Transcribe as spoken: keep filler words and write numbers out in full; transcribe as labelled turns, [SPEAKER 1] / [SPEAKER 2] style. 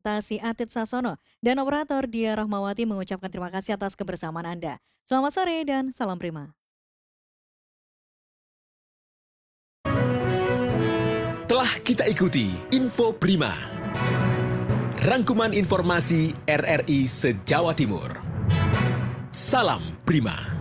[SPEAKER 1] Tasi Atit Sasono, dan operator Dia Rahmawati mengucapkan terima kasih atas kebersamaan Anda. Selamat sore dan salam Prima.
[SPEAKER 2] Telah kita ikuti Info Prima. Rangkuman informasi R R I se-Jawa Timur. Salam Prima.